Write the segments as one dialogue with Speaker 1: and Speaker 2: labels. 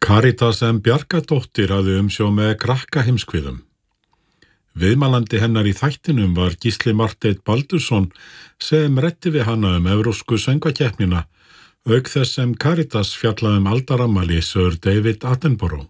Speaker 1: Karítas M. Bjargadóttir hafði umsjón með krakkaheimskviðum. Viðmælandi hennar í þættinum var Gísli Marteinn Baldursson sem ræddi við hana evrópsku söngvakeppnina, auk þess sem Karítas fjallaði aldarafmæli Sir David Attenborough.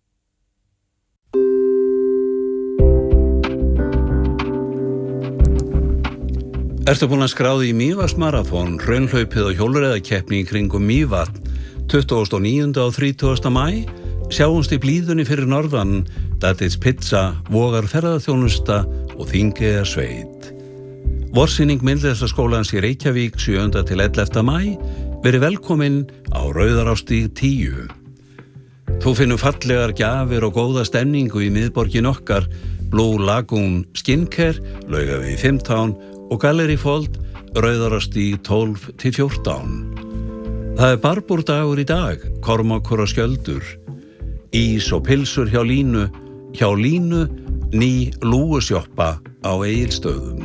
Speaker 2: Ertu búin að skráði í Mývatnsmaraþon, hraunhlaupið og hjólreiðakeppni í kringum Mývatn 29. og 30. maí? Sjáumst í blíðunni fyrir norðan, Daddy's Pizza, Vogar ferðaþjónusta og Þingeyjarsveit. Vorsýning Myndlistaskólans í Reykjavík 7. til 11. maí. Verið velkomin á Rauðarárstíg 10. Þú finnur fallegar gjafir og góða stemningu í miðborgin okkar, Blue Lagoon Skincare, Laugavegi 15 og Gallery Fold, Rauðarárstíg 12 til 14. Það barbúrdagur í dag, kormákur og skjöldur. Ís og pilsur hjá Línu, ný lúgusjoppa á Egilsstöðum.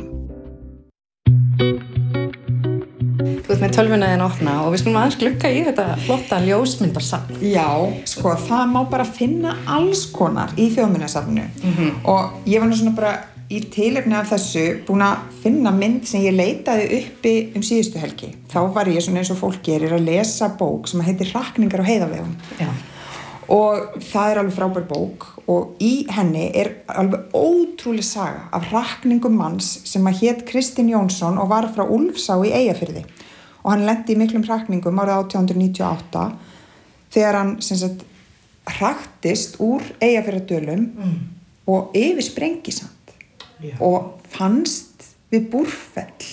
Speaker 3: Þú ert með tölvuna þín opna og við skulum aðeins glugga í þetta flotta ljósmyndarsafn.
Speaker 4: Já, sko, það má bara finna alls konar í Þjóðminjasafninu. Og ég var nú svona bara í tilefni af þessu búin að finna mynd sem ég leitaði uppi síðustu helgi. Þá var ég svona eins og fólk gerir að lesa bók sem heitir Hrakningar á heiðavegum.
Speaker 3: Já.
Speaker 4: Og það alveg frábær bók og í henni alveg ótrúleg saga af hrakningum manns sem hét Kristinn Jónsson og var frá Úlfsá í Eyjafirði. Og hann lenti í miklum hrakningum árið 1898 þegar hann sem sagt hraktist úr Eyjafirðardölum og yfir Sprengisand. Já. Og fannst við Búrfell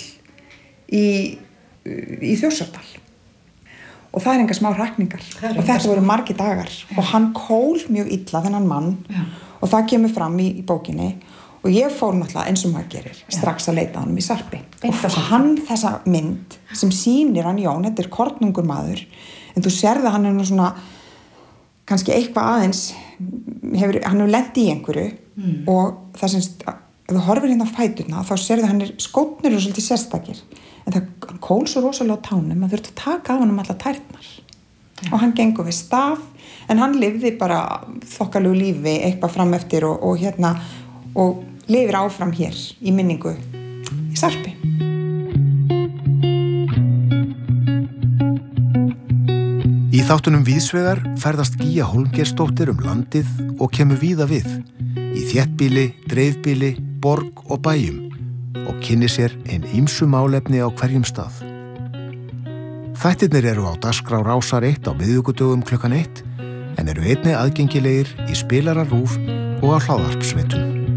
Speaker 4: í Þjórsárdal. Og það enga smá hrakningar og þetta voru margir dagar. Já. Og hann kól mjög illa þennan mann. Já. Og það kemur fram í bókinni og ég fór náttúrulega eins og maður gerir strax að leita honum í sarpi. Og hann þessa mynd sem sýnir hann Jón, þetta kornungur maður, en þú sérð að hann svona kannski eitthvað aðeins hann hefur lent í einhverju og það semst ef þú horfir hérna á fæturna þá sérðu hann skótnir og svolítið sérstakir en það kól svo rosalega á tánum að þurfti að taka af honum allar tærnar og hann gengur við staf en hann lifði bara þokkalegu lífi eitthvað fram eftir og lifir áfram hér í minningu í sarpi.
Speaker 5: Í þáttunum Víðsvegar ferðast Gígja Hólmgeirsdóttir landið og kemur víða við í þéttbýli, dreifbýli, borg og bæjum og kynni sér ýmsu málefni á hverjum stað. Þættirnir eru á dagskrá Rásar 1 á miðvikudögum klukkan 1 en eru einnig aðgengilegir í spilara RÚV og á hlaðvarpsveitum.